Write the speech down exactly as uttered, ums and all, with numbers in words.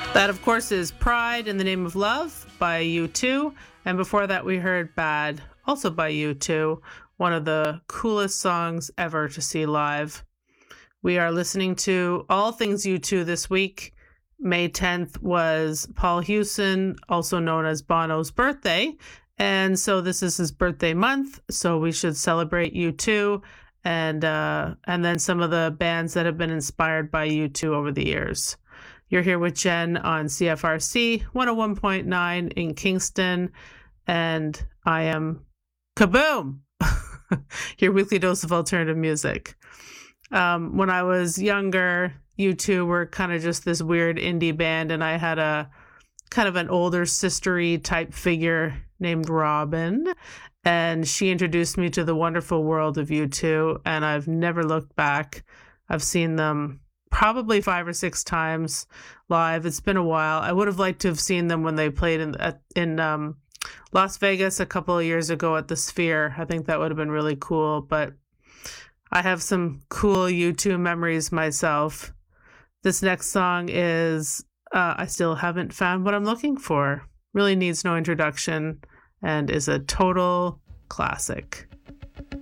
That, of course, is Pride in the Name of Love by U two. And before that, we heard Bad, also by U two, one of the coolest songs ever to see live. We are listening to all things U two this week. May tenth was Paul Hewson, also known as Bono's birthday. And so this is his birthday month. So we should celebrate U two and, uh, and then some of the bands that have been inspired by U two over the years. You're here with Jen on C F R C one oh one point nine in Kingston, and I am Kaboom, your weekly dose of alternative music. Um, when I was younger, U two were kind of just this weird indie band, and I had a kind of an older sistery type figure named Robin, and she introduced me to the wonderful world of U two, and I've never looked back. I've seen them probably five or six times live. It's been a while. I would have liked to have seen them when they played in at, in um, Las Vegas a couple of years ago at the Sphere. I think that would have been really cool, but I have some cool U two memories myself. This next song is uh, I Still Haven't Found What I'm Looking For. Really needs no introduction and is a total classic.